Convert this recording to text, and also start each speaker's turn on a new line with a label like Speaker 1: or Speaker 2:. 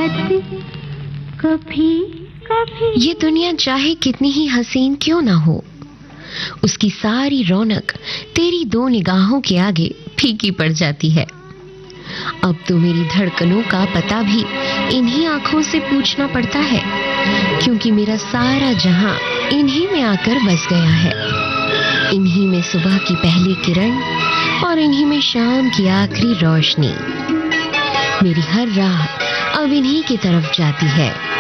Speaker 1: कभी कभी।
Speaker 2: ये दुनिया चाहे कितनी ही हसीन क्यों ना हो, उसकी सारी रौनक तेरी दो निगाहों के आगे फीकी पड़ जाती है। अब तो मेरी धड़कनों का पता भी इन्हीं आंखों से पूछना पड़ता है, क्योंकि मेरा सारा जहां इन्हीं में आकर बस गया है। इन्हीं में सुबह की पहली किरण और इन्हीं में शाम की आखिरी रोशनी। मेरी हर राह अब इन्हीं की तरफ जाती है।